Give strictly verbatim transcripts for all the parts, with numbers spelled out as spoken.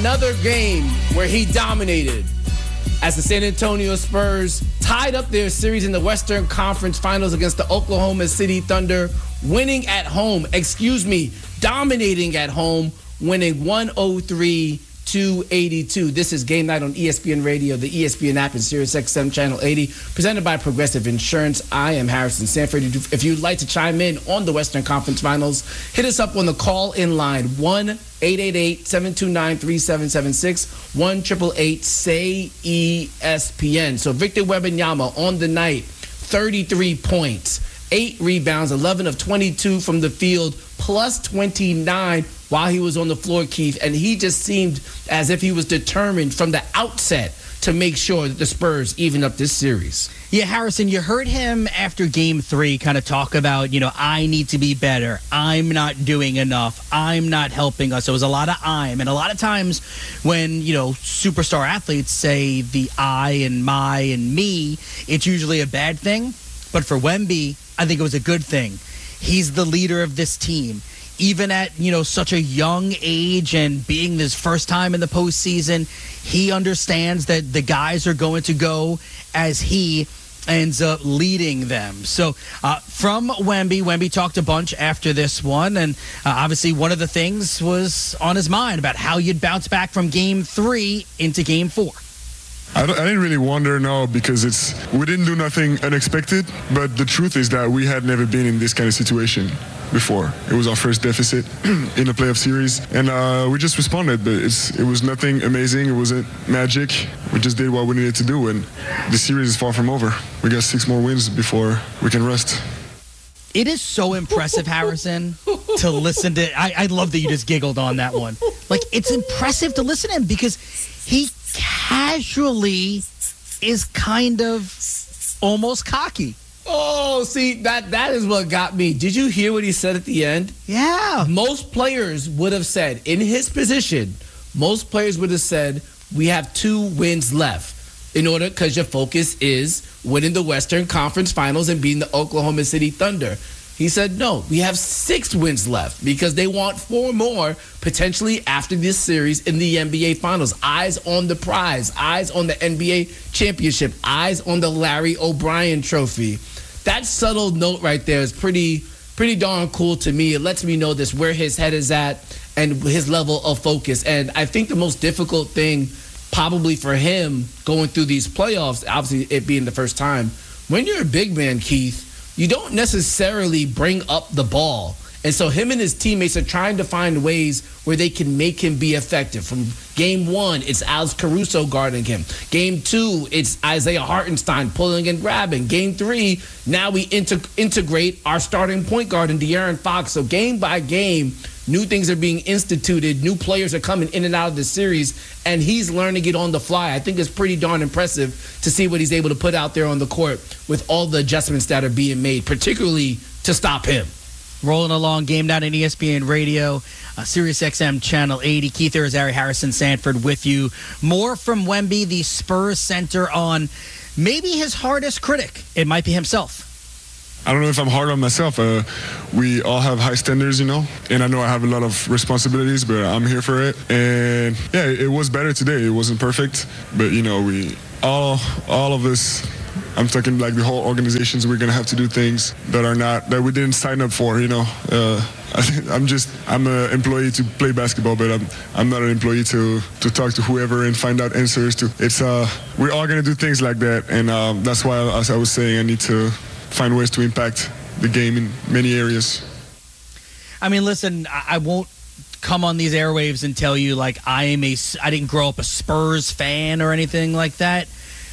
another game where he dominated as the San Antonio Spurs tied up their series in the Western Conference Finals against the Oklahoma City Thunder, winning at home, excuse me, dominating at home, winning one oh three to eighty-two. This is Game Night on E S P N Radio, the E S P N app, and Sirius X M Channel eighty, presented by Progressive Insurance. I am Harrison Sanford. If you'd like to chime in on the Western Conference Finals, hit us up on the call-in line, one eight eight eight, seven two nine, three seven seven six, one eight eight eight, say E S P N. So Victor Wembanyama on the night, thirty-three points, eight rebounds, eleven of twenty-two from the field, plus twenty-nine while he was on the floor, Keith. And he just seemed as if he was determined from the outset to make sure that the Spurs even up this series. Yeah, Harrison, you heard him after game three kind of talk about, you know, I need to be better. I'm not doing enough. I'm not helping us. It was a lot of I'm. And a lot of times when, you know, superstar athletes say the I and my and me, it's usually a bad thing. But for Wemby, I think it was a good thing. He's the leader of this team. Even at, you know, such a young age and being his first time in the postseason, he understands that the guys are going to go as he ends up leading them. So uh, from Wemby, Wemby talked a bunch after this one. And uh, obviously one of the things was on his mind about how you'd bounce back from game three into game four. I, I didn't really wonder, no, because it's we didn't do nothing unexpected. But the truth is that we had never been in this kind of situation before. It was our first deficit in a playoff series, and uh, we just responded. But it's it was nothing amazing. It wasn't magic. We just did what we needed to do, and the series is far from over. We got six more wins before we can rest. It is so impressive, Harrison, to listen to. I, I love that you just giggled on that one. Like, it's impressive to listen to him because he casually is kind of almost cocky. Oh, see, that that is what got me. Did you hear what he said at the end? Yeah. Most players would have said, in his position, most players would have said, we have two wins left in order, because your focus is winning the Western Conference Finals and beating the Oklahoma City Thunder. He said, no, we have six wins left because they want four more potentially after this series in the N B A Finals. Eyes on the prize, eyes on the N B A championship, eyes on the Larry O'Brien trophy. That subtle note right there is pretty pretty darn cool to me. It lets me know this, where his head is at and his level of focus. And I think the most difficult thing probably for him going through these playoffs, obviously it being the first time, when you're a big man, Keith, you don't necessarily bring up the ball. And so him and his teammates are trying to find ways where they can make him be effective. From game one, it's Alex Caruso guarding him. Game two, it's Isaiah Hartenstein pulling and grabbing. Game three, now we inter- integrate our starting point guard in De'Aaron Fox. So game by game, new things are being instituted. New players are coming in and out of the series, and he's learning it on the fly. I think it's pretty darn impressive to see what he's able to put out there on the court with all the adjustments that are being made, particularly to stop him. Rolling along, Game Night on E S P N Radio, uh, Sirius X M Channel eighty. Keith Irizarry, Harrison Sanford with you. More from Wemby, the Spurs center, on maybe his hardest critic. It might be himself. I don't know if I'm hard on myself. Uh, we all have high standards, you know, and I know I have a lot of responsibilities, but I'm here for it. And yeah, it was better today. It wasn't perfect, but you know, we all all of us. I'm talking like the whole organizations. We're gonna have to do things that are not that we didn't sign up for. You know, uh, I think I'm just I'm an employee to play basketball, but I'm I'm not an employee to to talk to whoever and find out answers to. It's uh we're all gonna do things like that, and um, that's why, as I was saying, I need to find ways to impact the game in many areas. I mean, listen, I won't come on these airwaves and tell you like I am a I didn't grow up a Spurs fan or anything like that.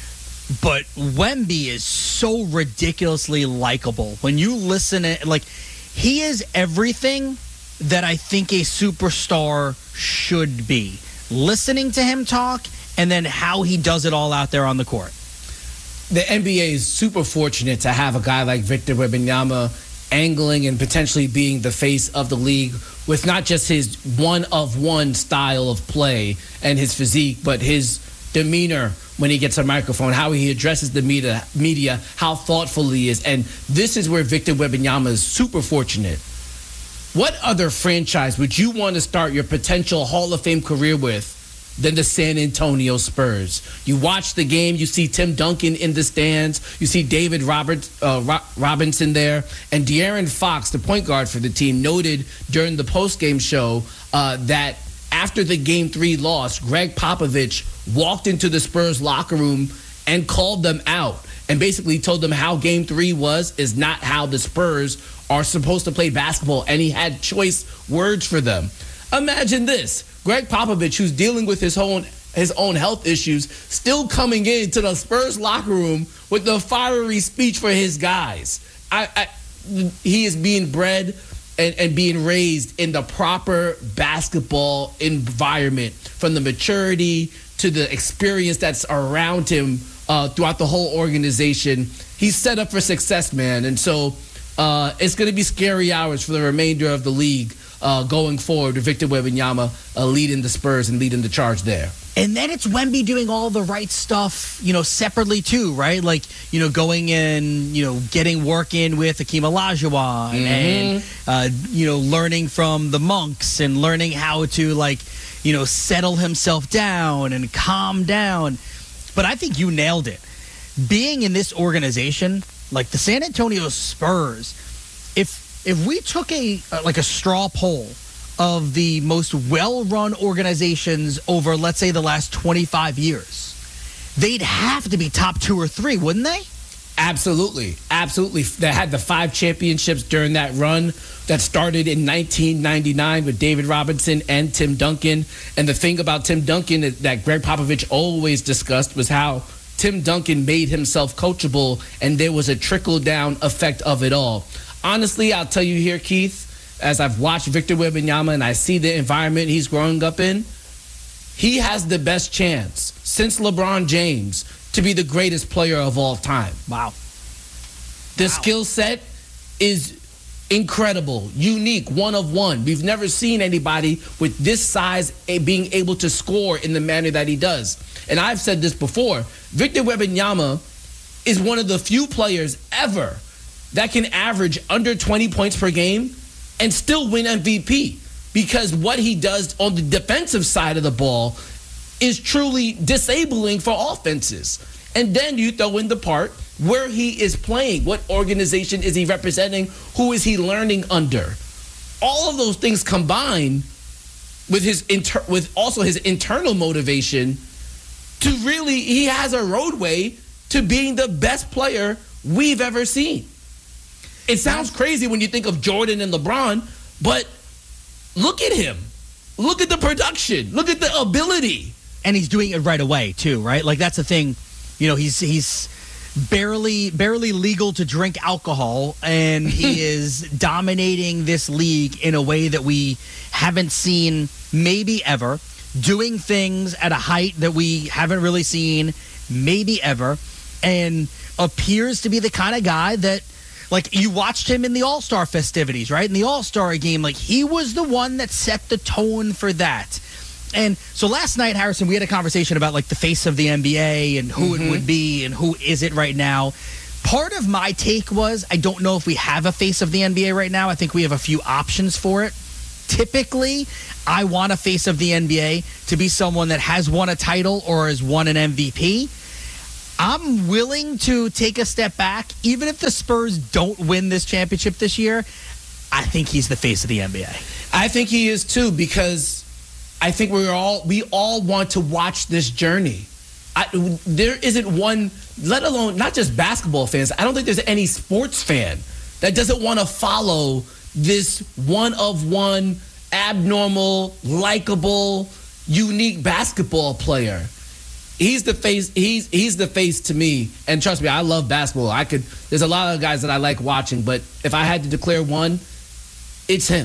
But Wemby is so ridiculously likable. When you listen to, like, he is everything that I think a superstar should be. Listening to him talk and then how he does it all out there on the court. The N B A is super fortunate to have a guy like Victor Wembanyama angling and potentially being the face of the league with not just his one-of-one style of play and his physique, but his demeanor when he gets a microphone, how he addresses the media, media, how thoughtful he is. And this is where Victor Wembanyama is super fortunate. What other franchise would you want to start your potential Hall of Fame career with than the San Antonio Spurs. You watch the game, you see Tim Duncan in the stands, you see David Robert, uh, Ro- Robinson there, and De'Aaron Fox, the point guard for the team, noted during the postgame show uh, that after the Game three loss, Greg Popovich walked into the Spurs locker room and called them out and basically told them how Game three was is not how the Spurs are supposed to play basketball, and he had choice words for them. Imagine this. Greg Popovich, who's dealing with his own his own health issues, still coming into the Spurs locker room with the fiery speech for his guys. I, I, he is being bred and, and being raised in the proper basketball environment, from the maturity to the experience that's around him uh, throughout the whole organization. He's set up for success, man. And so uh, it's going to be scary hours for the remainder of the league. Uh, going forward with Victor Wembanyama uh, leading the Spurs and leading the charge there. And then it's Wemby doing all the right stuff, you know, separately too, right? Like, you know, going in, you know, getting work in with Hakeem Olajuwon mm-hmm. and, uh, you know, learning from the monks and learning how to, like, you know, settle himself down and calm down. But I think you nailed it. Being in this organization, like the San Antonio Spurs, if If we took a like a straw poll of the most well-run organizations over, let's say, the last twenty-five years, they'd have to be top two or three, wouldn't they? Absolutely. Absolutely. They had the five championships during that run that started in nineteen ninety-nine with David Robinson and Tim Duncan. And the thing about Tim Duncan that Greg Popovich always discussed was how Tim Duncan made himself coachable, and there was a trickle-down effect of it all. Honestly, I'll tell you here, Keith, as I've watched Victor Wembanyama and I see the environment he's growing up in, he has the best chance since LeBron James to be the greatest player of all time. Wow. The wow. skill set is incredible, unique, one of one. We've never seen anybody with this size being able to score in the manner that he does. And I've said this before, Victor Wembanyama is one of the few players ever that can average under twenty points per game and still win M V P, because what he does on the defensive side of the ball is truly disabling for offenses. And then you throw in the part where he is playing. What organization is he representing? Who is he learning under? All of those things combine with his inter- with also his internal motivation to really, he has a roadway to being the best player we've ever seen. It sounds crazy when you think of Jordan and LeBron, but look at him. Look at the production. Look at the ability. And he's doing it right away, too, right? Like, that's the thing. You know, he's he's barely barely legal to drink alcohol, and he is dominating this league in a way that we haven't seen maybe ever, doing things at a height that we haven't really seen maybe ever, and appears to be the kind of guy that, like, you watched him in the All-Star festivities, right? In the All-Star game, like, he was the one that set the tone for that. And so last night, Harrison, we had a conversation about, like, the face of the N B A and who mm-hmm. it would be and who is it right now. Part of my take was, I don't know if we have a face of the N B A right now. I think we have a few options for it. Typically, I want a face of the N B A to be someone that has won a title or has won an M V P. I'm willing to take a step back. Even if the Spurs don't win this championship this year, I think he's the face of the N B A. I think he is too, because I think we're all we all want to watch this journey. I, there isn't one, let alone not just basketball fans. I don't think there's any sports fan that doesn't want to follow this one of one, abnormal, likable, unique basketball player. He's the face. He's he's the face to me. And trust me, I love basketball. I could. There's a lot of guys that I like watching, but if I had to declare one, it's him.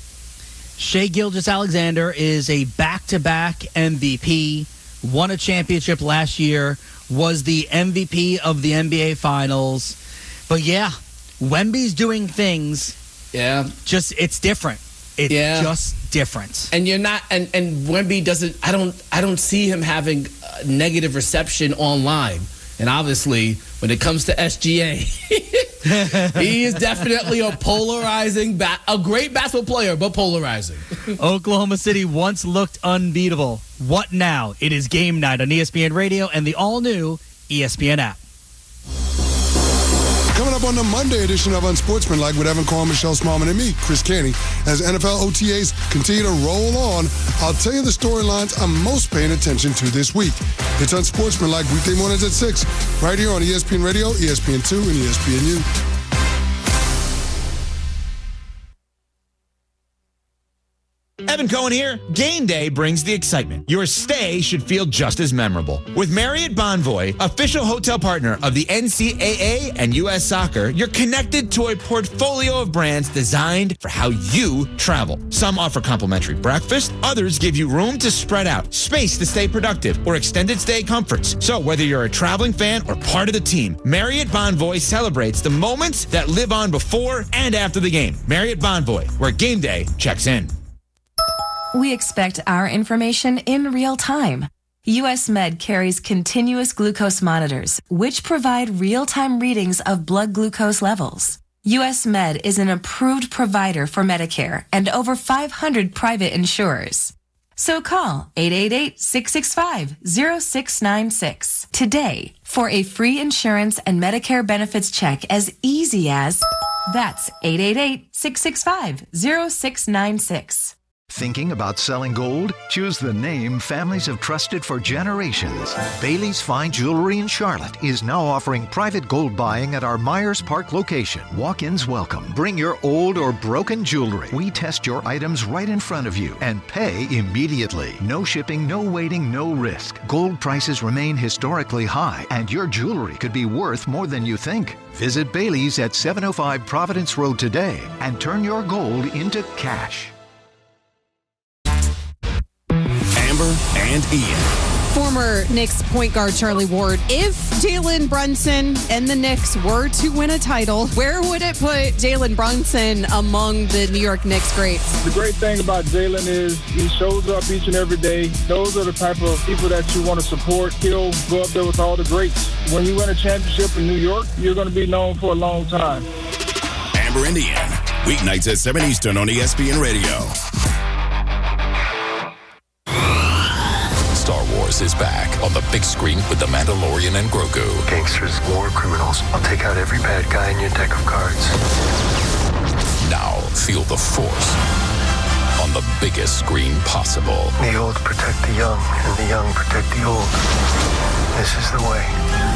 Shai Gilgeous-Alexander is a back-to-back M V P. Won a championship last year. Was the M V P of the N B A Finals. But yeah, Wemby's doing things. Yeah. Just it's different. It's yeah. just different. And you're not, and, and Wemby doesn't, I don't, I don't see him having a negative reception online. And obviously, when it comes to S G A, he is definitely a polarizing, ba- a great basketball player, but polarizing. Oklahoma City once looked unbeatable. What now? It is game night on E S P N Radio and the all-new E S P N app. Coming up on the Monday edition of Unsportsmanlike with Evan Carl, Michelle Smallman, and me, Chris Canty, as N F L O T As continue to roll on, I'll tell you the storylines I'm most paying attention to this week. It's Unsportsmanlike weekday mornings at six, right here on E S P N Radio, E S P N two, and E S P N U. Evan Cohen here. Game day brings the excitement. Your stay should feel just as memorable. With Marriott Bonvoy, official hotel partner of the N C double A and U S Soccer, you're connected to a portfolio of brands designed for how you travel. Some offer complimentary breakfast, others give you room to spread out, space to stay productive, or extended stay comforts. So whether you're a traveling fan or part of the team, Marriott Bonvoy celebrates the moments that live on before and after the game. Marriott Bonvoy, where game day checks in. We expect our information in real time. U S Med carries continuous glucose monitors, which provide real-time readings of blood glucose levels. U S Med is an approved provider for Medicare and over five hundred private insurers. So call eight eight eight, six six five, zero six nine six today for a free insurance and Medicare benefits check as easy as that's eight eight eight, six six five, zero six nine six. Thinking about selling gold? Choose the name families have trusted for generations. Bailey's Fine Jewelry in Charlotte is now offering private gold buying at our Myers Park location. Walk-ins welcome. Bring your old or broken jewelry. We test your items right in front of you and pay immediately. No shipping, no waiting, no risk. Gold prices remain historically high, and your jewelry could be worth more than you think. Visit Bailey's at seven oh five Providence Road today and turn your gold into cash. Amber and Ian. Former Knicks point guard Charlie Ward. If Jalen Brunson and the Knicks were to win a title, where would it put Jalen Brunson among the New York Knicks greats? The great thing about Jalen is he shows up each and every day. Those are the type of people that you want to support. He'll go up there with all the greats. When you win a championship in New York, you're going to be known for a long time. Amber and Ian. Weeknights at seven Eastern on E S P N Radio. Star Wars is back on the big screen with The Mandalorian and Grogu. Gangsters, war criminals. I'll take out every bad guy in your deck of cards. Now feel the Force on the biggest screen possible. The old protect the young, and the young protect the old. This is the way.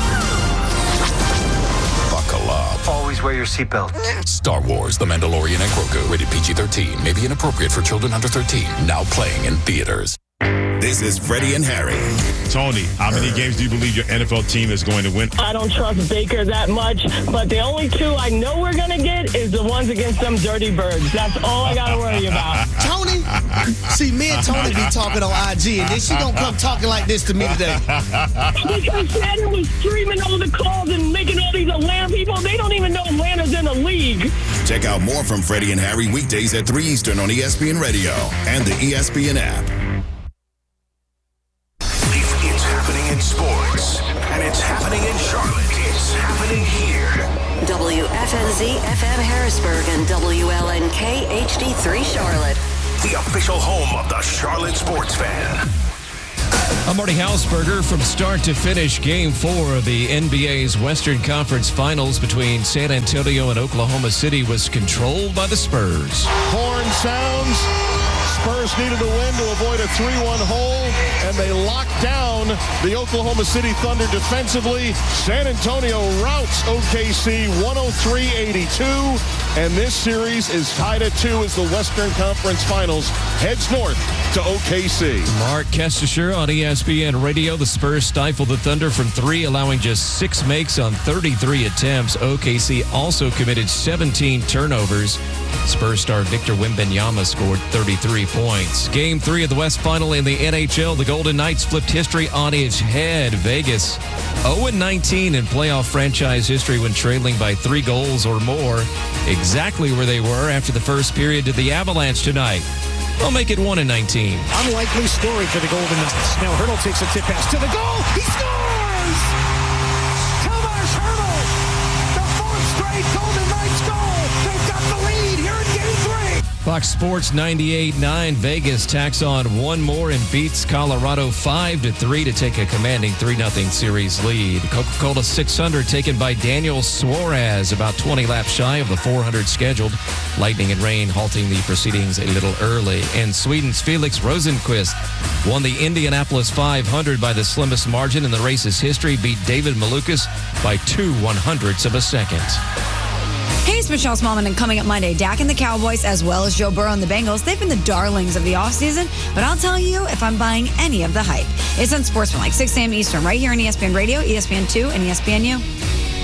Buckle up. Always wear your seatbelt. Star Wars, The Mandalorian and Grogu. Rated P G thirteen. May be inappropriate for children under thirteen. Now playing in theaters. This is Freddie and Harry. Tony, how many games do you believe your N F L team is going to win? I don't trust Baker that much, but the only two I know we're going to get is the ones against them dirty birds. That's all I got to worry about. Tony? See, me and Tony be talking on I G, and then she don't come talking like this to me today. Because Shannon was streaming all the calls and making all these Atlanta people. They don't even know Atlanta's in the league. Check out more from Freddie and Harry weekdays at three Eastern on E S P N Radio and the E S P N app. In sports, and it's happening in Charlotte. It's happening here. W F N Z F M Harrisburg and W L N K H D three Charlotte. The official home of the Charlotte sports fan. I'm Marty Hausberger. From start to finish, Game four of the N B A's Western Conference Finals between San Antonio and Oklahoma City was controlled by the Spurs. Horn sounds. Spurs needed a win to avoid a three one hole, and they locked down the Oklahoma City Thunder defensively. San Antonio routs O K C one oh three eighty-two, and this series is tied at two as the Western Conference Finals heads north to O K C. Mark Kestisher on E S P N Radio. The Spurs stifled the Thunder from three, allowing just six makes on thirty-three attempts. O K C also committed seventeen turnovers. Spurs star Victor Wembanyama scored thirty-three points. Game three of the West Final in the N H L. The Golden Knights flipped history on its head. Vegas oh and nineteen in playoff franchise history when trailing by three goals or more. Exactly where they were after the first period to the Avalanche tonight. They'll make it one and nineteen. Unlikely story for the Golden Knights. Now Hurdle takes a tip pass to the goal. He scores! Pierce hurdles. The fourth straight Golden Knights goal. They've got the lead here in game three. Fox Sports ninety-eight nine Vegas tacks on one more and beats Colorado five to three to take a commanding three nothing series lead. Coca-Cola six hundred taken by Daniel Suarez, about twenty laps shy of the four hundred scheduled. Lightning and rain halting the proceedings a little early. And Sweden's Felix Rosenqvist won the Indianapolis five hundred by the slimmest margin in the race's history, beat David Malukas by two one-hundredths of a second. Hey, it's Michelle Smallman, and coming up Monday, Dak and the Cowboys, as well as Joe Burrow and the Bengals, they've been the darlings of the offseason, but I'll tell you if I'm buying any of the hype. It's on Sportsman, like six a.m. Eastern, right here on E S P N Radio, E S P N two, and E S P N U.